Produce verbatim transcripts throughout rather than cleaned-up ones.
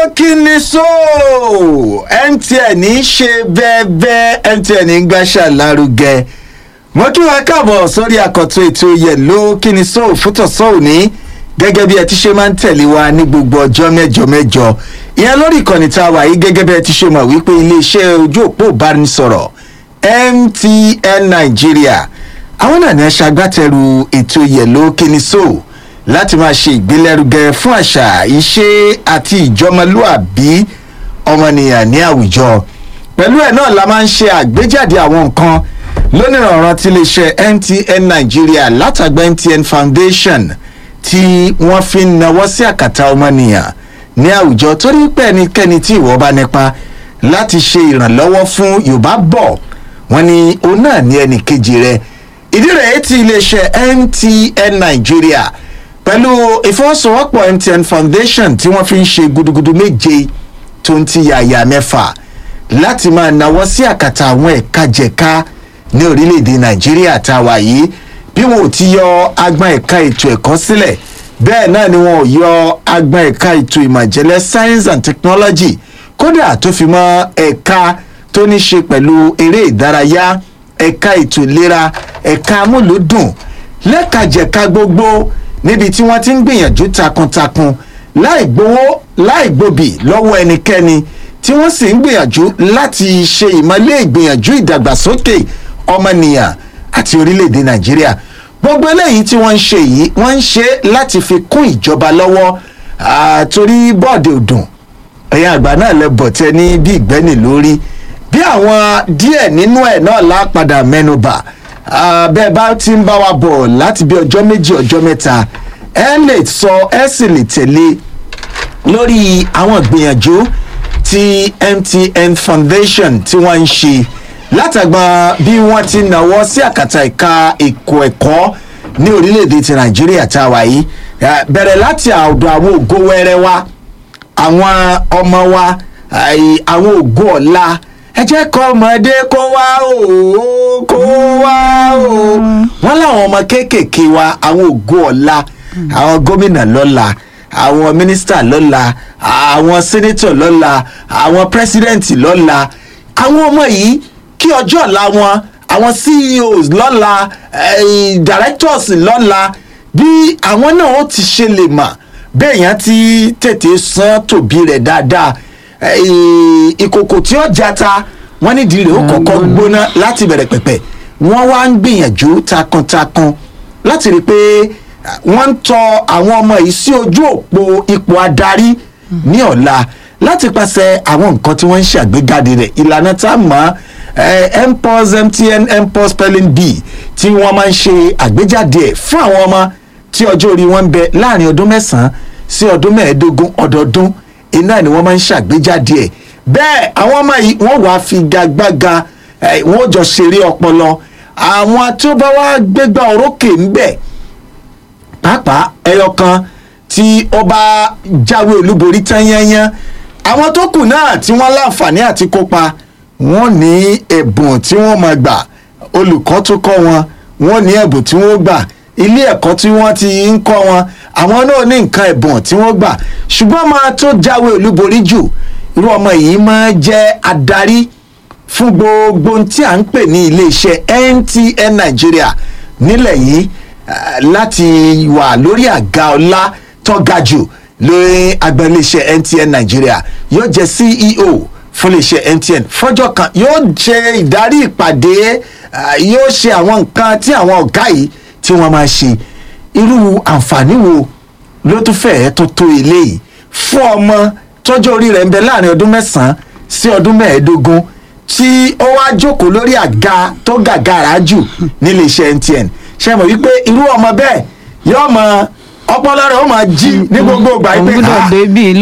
kí ni so M T N ń ṣe bẹ́ẹ̀bẹ́ẹ́ M T N ń gbàṣà lárugẹ mo kí wa káàbọ̀ sórí àkọ́tún ètò Yẹ̀lò kí ni so fútọ̀sọ́ òní gẹ́gẹ́ bí ẹ ti ṣe máa ń tẹ̀lé wa ní gbogbo ọjọ́ mẹ́jọ mẹ́jọ ìyẹn lórí ìkànnì tá a wà yìí gẹ́gẹ́ bí ẹ ti ṣe mọ̀ wípé iléeṣẹ́ ojú òpó ìbánisọ̀rọ̀ M T N Nàìjíríà àwọn náà ní aṣagbátẹrù ètò Yẹ̀lò kí ni so láti máa ṣe ìgbélẹ́rugẹ fún àṣà ìṣe àti ìjọmọlúàbí ọmọnìyàn ní àwùjọ pẹ̀lú ẹ̀ náà la máa ń ṣe àgbéjáde àwọn nǹkan lónìrànràn tí iléeṣẹ́ M T N Nàìjíríà látàgbà M T N Foundation tí wọ́n fi ń nawọ́ sí àkàtà ọmọnìyàn ní àwùjọ torí pé ẹnikẹ́ni tí ìwọ bá nípa láti ṣe ìrànlọ́wọ́ fún Yorùbá bọ̀ wọ́n ní òun náà ní ẹnì kejì rẹ̀ ìdí rẹ̀ tí iléeṣẹ́ M T N Nàìjíríà pẹ̀lú ìfọwọ́sowọ́pọ̀ M T N Foundation tí wọ́n fi ń ṣe gudugudu méje tó ń ti yàyà mẹ́fà láti máa nawọ́ sí àkàtà àwọn ẹ̀ka jẹ̀ka ní orílẹ̀-èdè Nàìjíríà tá a wà yìí bí wọn ò ti yọ agbọn ẹ̀ka ètò ẹ̀kọ́ sílẹ̀ bẹ́ẹ̀ náà ni wọn ò yọ agbọn ẹ̀ka ètò ìmọ̀jẹ̀lẹ̀ science and technology kódà tó fi mọ́ ẹ̀ka tó ní ṣe pẹ̀lú eré ìdárayá ẹ̀ka ètò ìlera ẹ̀ka amúlùúdùn lẹ́kajẹ̀ka gbogbo níbi tí wọ́n ti ń gbìyànjú takuntakun láì gbowó láì gbòbì lọ́wọ́ ẹnikẹ́ni tí wọ́n sì ń gbìyànjú láti ṣe ìmọ̀lé ìgbìyànjú ìdàgbàsókè ọmọnìyàn àti orílẹ̀-èdè Nàìjíríà gbogbo eléyìí tí wọ́n ń ṣe yìí wọ́n ń ṣe láti fi kún ìjọba lọ́wọ́ àtorí bọ́ọ̀dì òdùn ẹ̀yà àgbà náà lẹ bọ̀tẹ́ ní bí ìgbẹ́ni lórí bí àwọn díẹ̀ nínú ẹ̀ náà lápadà mẹ́nubà bẹ́ẹ̀ bá ti ń bá wa bọ̀ láti bí ọjọ́ méjì ọjọ́ mẹ́ta ẹ lè sọ ẹ sì lè tẹ̀lé lórí àwọn ìgbìyànjú tí M T N Foundation tí wọ́n ń ṣe látàgbà bí wọ́n ti náwó sí àkàtà ẹ̀ka èkó ẹ̀kọ́ ní orílẹ̀-èdè ti Nàìjíríà tá a wà yìí bẹ̀rẹ̀ láti ọ̀dọ̀ àwọn ògo wẹ́rẹ́ wa àwọn ọmọ wa àwọn ògo ọ̀la ẹ jẹ́ kọ́ ọmọdé kó wá o kó wá o wọ́n láwọn ọmọ kéékèèké wa àwọn ògo ọ̀la àwọn gómìnà lọ́la àwọn mínísítà lọ́la àwọn sẹ́nétọ̀ lọ́la àwọn pírẹ́sídẹ̀ǹtì lọ́la àwọn ọmọ yìí kí ọjọ́ ọ̀la wọn àwọn C E Os lọ́la eh, directors lọ́la bí àwọn náà ó ti ṣe lè mà bẹ́ẹ̀ yẹn ti tètè san tòbí rẹ̀ dáadáa ìkòkò tí ó jata wọ́n nídìí rẹ̀ ó kọ́kọ́ gbóná láti bẹ̀rẹ̀ pẹ̀pẹ̀ wọ́n wá ń gbìyànjú takuntakun láti rí i pé wọ́n ń tọ́ àwọn ọmọ yìí sí ojú òpó ipò adarí ní ọ̀la láti pàṣẹ àwọn nǹkan tí wọ́n ń ṣàgbéjáde rẹ̀ ìlànà tá a mọ̀ M P O S M T N M P O S spelling bee tí wọ́n máa ń ṣe àgbéjáde ẹ̀ fún àwọn ọmọ tí ọjọ́ orí wọn ń bẹ láàrin ọdún mẹ́sàn-án sí ọdún mẹ́ẹ̀ẹ́dógún ọdọọdún iná ni wọ́n máa ń ṣàgbéjáde ẹ̀ bẹ́ẹ̀ àwọn ọmọ yìí wọ́n wàá fi gagbága wọ́n jọ ṣeré ọpọlọ àwọn tó bá wá gbégbá orókè ń bẹ̀ pàápàá ẹyọ kan tí ó bá jáwé olúborí tán yányán àwọn tó kù náà tí wọ́n láǹfààní àti kópa wọ́n ní ẹ̀bùn tí wọ́n máa gbà olùkọ́ tó kọ́ wọn wọ́n ní ẹ̀bùn tí wọ́n gbà ilé ẹ̀kọ́ tí wọ́n ti ń kọ́ wọn àwọn náà ní nǹkan ẹ̀bùn tí wọ́n gbà ṣùgbọ́n máa tó jáwé olúborí jù irú ọmọ yìí máa jẹ́ adarí fún gbogbo tí à ń pè ní iléeṣẹ́ M T N Nàìjíríà nílẹ̀ yìí láti wà lórí àga ọlá tó ga jù lórí àgbà iléeṣẹ́ M T N Nàìjíríà yóò jẹ́ C E O fún iléeṣẹ́ M T N fọ́jọ́ kan yóò ṣe ìdarí ìpàdé yóò ṣe àwọn nǹkan tí àwọn ọ̀gá yìí tí wọ́n máa ṣe irú àǹfààní wo ló tún fẹ́ẹ́ tó tó eléyìí fún ọmọ tọ́jọ́ orí rẹ̀ ń bẹ láàrin ọdún mẹ́sàn-án sí ọdún mẹ́ẹ̀ẹ́dógún tí ó wá jókòó lórí àga tó gàgàrà jù nílé iṣẹ́ M T N ṣe mọ̀ wípé irú ọmọ bẹ́ẹ̀ yóò mọ ọpọlọ rẹ̀ ó máa jí ní gbogbo ìgbà pé ibi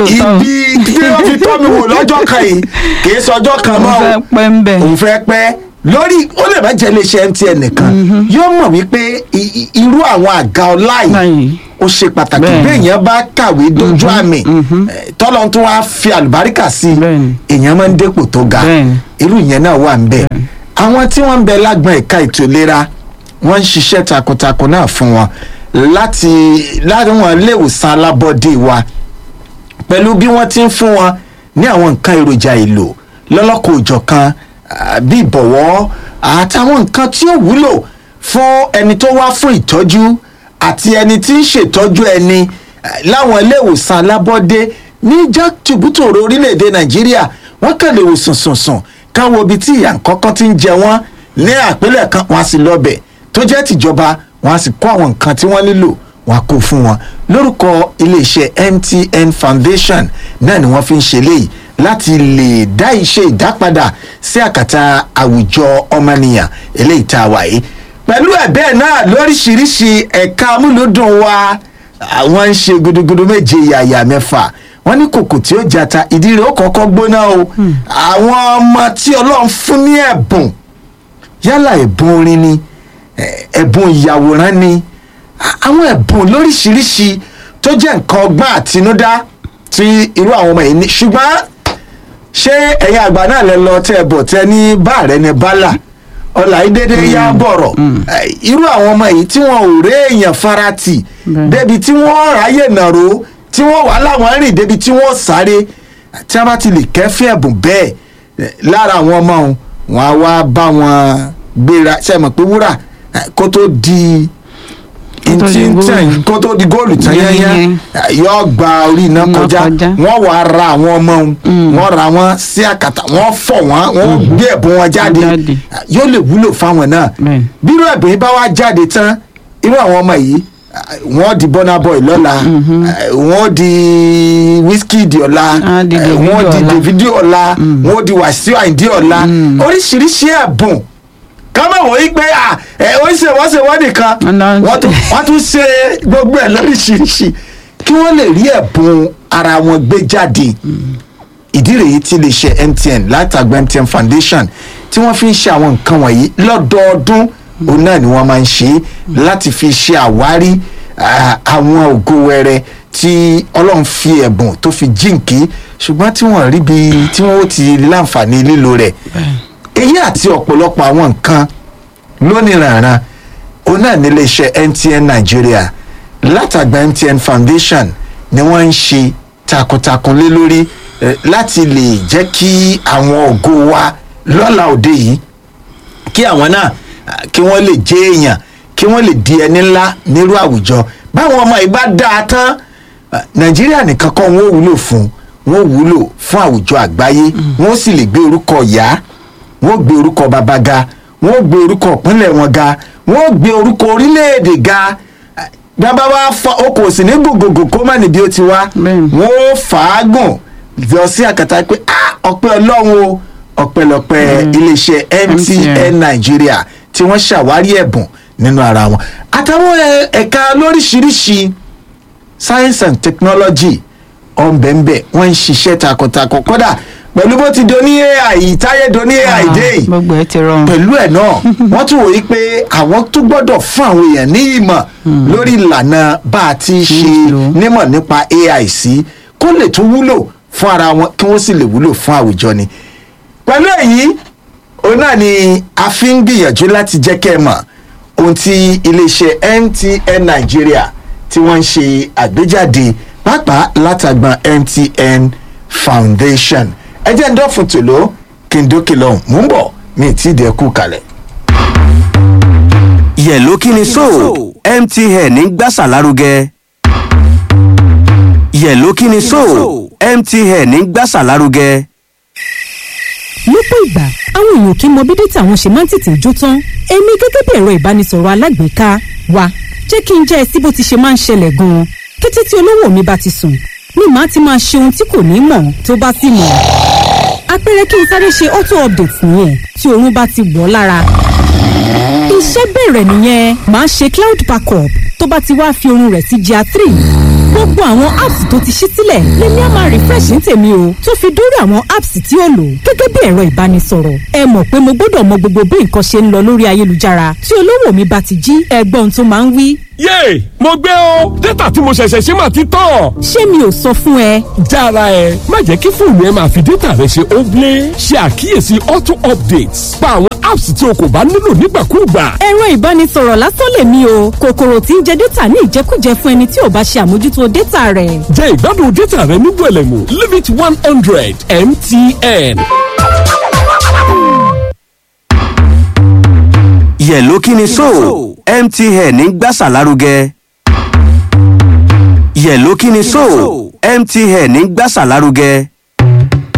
tí wọ́n fi tọ́ mi wò lọ́jọ́ kan yìí kì í sọjọ́ kan mọ́ òun fẹ́ pẹ́ lórí ó lè má jẹ́ iléeṣẹ́ M T N nìkan yóò mọ̀ wípé irú àwọn àga ọlá yìí ó ṣe pàtàkì bí èèyàn bá kàwé dojú àmì tọ́lọ́ tó wá fi àlùbáríkà sí èèyàn máa ń dépò tó ga irú ìyẹn náà wà ń bẹ̀ àwọn tí wọ́n ń bẹ lágbọn ẹ̀ka ètò ìlera wọ́n ń ṣiṣẹ́ takuntakun náà fún wọn láti láwọn ilé ìwòsàn alábọ́dé wa pẹ̀lú bí wọ́n ti ń fún wọn ní àwọn nǹkan èròjà èlò lọ́lọ́kọ̀ òjọ̀kan bí ìbọ̀wọ́ àtàwọn nǹkan tí ó wúlò fún ẹni tó wá fún ìtọ́jú àti ẹni tí ń ṣètọ́jú ẹni láwọn ilé ìwòsàn alábọ́dé ní jákèjádò orílẹ̀-èdè nàìjíríà wọ́n kàn lè wò sùnsùnsùn káwọn ibi tí ìyà kọ́kọ́ ti ń jẹ wọ́n ní àpilẹ̀ kan wọ́n á sì lọ́bẹ̀ tó jẹ́ tìjọba wọ́n á sì kó àwọn nǹkan tí wọ́n nílò wọ́n á kó fún wọn lórúkọ iléeṣẹ́ M T N Foundation náà ni wọ́n fi ń ṣe léyìí láti lè dá iṣẹ́ ìdápadà sí àkàtà àwùjọ ọmọnìyàn eléyìí tá a wà yìí pẹ̀lú ẹ̀ bẹ́ẹ̀ náà lóríṣiríṣi ẹ̀ka amúlòdùn wa àwọn ń ṣe gudugudu méje yàyà mẹ́fà wọ́n ní kòkò tí ó jata ìdí rẹ̀ ó kọ́kọ́ gbóná o àwọn ọmọ tí ọlọ́run fún ní ẹ̀bùn yálà ẹ̀bùn orin ni ẹ̀bùn ìyàwòrán ni àwọn ẹ̀bùn lóríṣiríṣi tó jẹ́ nǹkan ọgbọ́n àtinúdá tí irú àwọn ọmọ yìí ní ṣùgbọ́n ṣé ẹ̀yin àgbà náà lẹ lọ tẹ́ ẹ bọ̀ tẹ́ ní bá rẹ ní bálà ọ̀là ìdédé yá bọ̀rọ̀ irú àwọn ọmọ yìí tí wọn ò rí èèyàn farati débi tí wọ́n ráyè nàró tí wọ́n wà láwọn rìn débi tí wọ́n sáré tí wọ́n bá ti lè kẹ́fín ẹ̀bùn bẹ́ẹ̀ lára àwọn ọmọ wọn wọn á wá bá wọn gbéra ṣe mọ̀ pé wúrà kó tó di kó tó di góòlù tán yẹn yóò gba orí iná kọjá wọ́n wàá ra àwọn ọmọ wọn ra wọn sí àkàtà wọ́n fọ̀ wọ́n wọ́n gbé ẹ̀bùn wọn jáde yóò lè wúlò fáwọn náà bírò ẹ̀bùn yìí bá wá jáde tán irú àwọn ọmọ yìí wọ́n di Burna Boy lọ́la wọ́n di Wizkid ọ̀la wọ́n di Davido ọ̀la wọ́n di Wasiu Ayinde ọ̀la oríṣiríṣi ẹ̀bùn kámọ̀ wọ́n yí pé ẹ̀ ó ṣe wọ́n ṣe wọ́n nìkan wọ́n tún ṣe gbogbo ẹ̀ lóríṣiríṣi kí wọ́n lè rí ẹ̀bùn ara wọn gbé jáde ìdí rèé tí lè ṣe M T N látàgbà M T N Foundation tí wọ́n fi ń ṣe àwọn nǹkan wọ̀nyí lọ́dọọdún òun náà ni wọ́n máa ń ṣe láti fi ṣe àwárí àwọn ògo wẹrẹ tí ọlọ́run fi ẹ̀bùn tó fi jíǹkí ṣùgbọ́n tí wọ́n rí bí tí wọ́n ti láǹfààní lílo rẹ̀ èyí àti ọ̀pọ̀lọpọ̀ àwọn nǹkan lónìrànràn òun náà ní iléeṣẹ́ M T N Nigeria látàgbà M T N Foundation ni wọ́n ń ṣe takuntakun lé lórí láti lè jẹ́ kí àwọn ògo wa lọ́la òde yìí kí àwọn náà kí wọ́n lè jẹ́ èèyàn kí wọ́n lè di ẹni ńlá nírú àwùjọ báwọn ọmọ yìí bá dáa tán Nàìjíríà nìkan kọ́ wọn ò wúlò fún wọn ò wúlò fún àwùjọ àgbáyé wọn ó sì lè gbé orúkọ ìyá wọn ó gbé orúkọ bàbá ga wọn ó gbé orúkọ ìpínlẹ̀ wọn ga wọn ó gbé orúkọ orílẹ̀-èdè ga bàbá wa fa okò sí ní gògògò kó má níbi ó ti wá wọn ó fàágùn lọ sí àkàtà pé ọpẹ́ Ọlọ́run o ọpẹ́lọpẹ́ iléeṣẹ́ M T N Nigeria tí wọ́n ṣàwárí ẹ̀bùn nínú ara wọn àtàwọn ẹ̀ka lóríṣiríṣi science and technology ọ̀nbẹ̀nbẹ̀ wọ́n ń ṣiṣẹ́ takuntakun kódà pẹ̀lú bó ti do ní A I táyé do ní A I dé yìí pẹ̀lú ẹ̀ náà wọ́n tún wòye pé àwọn tó gbọ́dọ̀ fún àwọn èèyàn ní ìmọ̀ lórí ìlànà bá a ti ṣe nímọ̀ nípa A I sí kó lè tún wúlò fún ara wọn kí wọ́n sì lè wúlò fún àwùjọ ni pẹ̀lú èyí òun náà ni a fi ń gbìyànjú láti jẹ́ kẹ́ ẹ mọ̀ ohun tí iléeṣẹ́ M T N Nigeria tí wọ́n ń ṣe àgbéjáde pàápàá látàgbọn M T N Foundation ẹ jẹ́ ń dọ́fun tòló kí n dókè lọ́hùn mú ń bọ̀ mi ì tí ì dẹ́kun kalẹ̀. yẹ̀ló kí ni so M T N ń gbàsà lárugẹ. yẹ̀ló kí ni so M T N ń gbàsà lárugẹ. lọ́pọ̀ ìgbà àwọn èèyàn kì í mọ bí dátà wọn ṣe máa ń tètè jó tán èmi gẹ́gẹ́ bí ẹ̀rọ ìbánisọ̀rọ̀ alágbèéká wa jẹ́ kí n jẹ́ ẹ sí bó ti ṣe máa ń ṣẹlẹ̀ gan-an kété tí olówó mi bá ti sùn ni màá ti máa ṣe ohun tí kò ní mọ̀ tó bá sì mọ̀ àpẹẹrẹ kí n sáré ṣe auto update nìyẹn tí oorun bá ti wọ̀ lára iṣẹ́ bẹ̀rẹ̀ nìyẹn màá ṣe cloud backup tó bá ti wá fi oorun rẹ̀ sí jà three gbogbo àwọn apps tó ti ṣí sílẹ̀ lèmi á máa refresh ní tèmi o tó fi dórí àwọn apps tí ó lò gẹ́gẹ́ bí ẹ̀rọ ìbánisọ̀rọ̀ ẹ mọ̀ pé mo gbọ́dọ̀ mọ gbogbo bí nǹkan ṣe ń lọ lórí ayélujára tí olówó mi bá ti jí ẹgbọ́n tó máa ń wí yéè mo gbé o dátà tí mo ṣẹ̀ṣẹ̀ ṣe máa ti tán. ṣé mi ò sọ fún ẹ. jára ẹ má jẹ́ kí fóònù ẹ máa fi dátà rẹ ṣe óblé ṣe àkíyèsí auto updates pa àwọn apps tí o kò bá nílò nígbàkúùgbà. ẹ̀rọ ìbánisọ̀rọ̀ lásán lèmi o kòkòrò tí ń jẹ dátà ní ìjẹkújẹ fún ẹni tí ò bá ṣe àmójútó dátà rẹ̀. jẹ ìgbádùn dátà rẹ ní wẹ̀lẹ̀mú limit one hundred M T N. yẹ̀ló kí ni so M T N ń gbàsà lárugẹ. yẹ̀ló kí ni so M T N ń gbàsà lárugẹ.